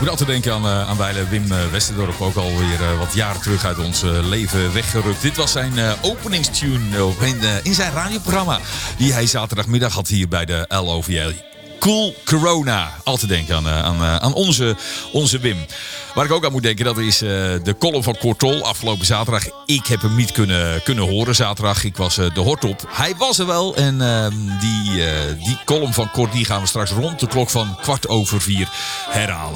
moet altijd denken aan wijlen Wim Westerdorp. Ook alweer wat jaren terug uit ons leven weggerukt. Dit was zijn openingstune in zijn radioprogramma. Die hij zaterdagmiddag had hier bij de LOVL. Cool Corona. Altijd denken aan onze Wim. Waar ik ook aan moet denken, dat is de column van Kortol afgelopen zaterdag. Ik heb hem niet kunnen horen zaterdag. Ik was de hort op. Hij was er wel. En die column van Kort die gaan we straks rond de klok van 3:15 herhalen.